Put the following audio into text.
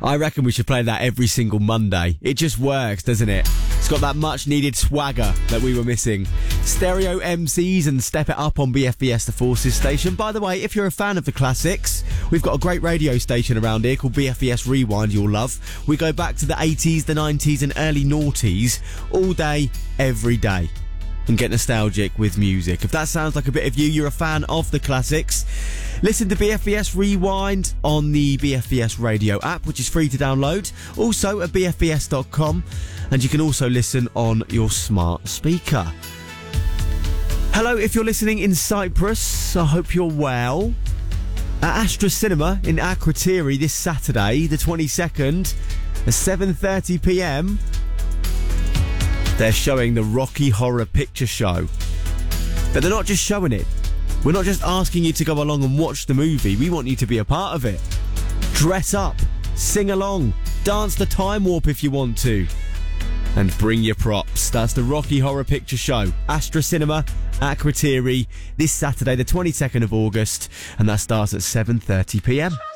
I reckon we should play that every single Monday. It just works, doesn't it? It's got that much needed swagger that we were missing. Stereo MCs and Step It Up on BFBS The Forces station. By the way, if you're a fan of the classics, we've got a great radio station around here called BFBS Rewind you'll love. We go back to the 80s, the 90s and early noughties all day, every day, and get nostalgic with music. If that sounds like a bit of you, you're a fan of the classics, listen to BFBS Rewind on the BFBS radio app, which is free to download, also at bfbs.com, and you can also listen on your smart speaker. Hello, if you're listening in Cyprus, I hope you're well. At Astra Cinema in Akrotiri this Saturday, the 22nd, at 7:30pm, they're showing the Rocky Horror Picture Show. But they're not just showing it. We're not just asking you to go along and watch the movie. We want you to be a part of it. Dress up, sing along, dance the time warp if you want to, and bring your props. That's the Rocky Horror Picture Show. Astra Cinema, Akrotiri, this Saturday, the 22nd of August, and that starts at 7:30pm.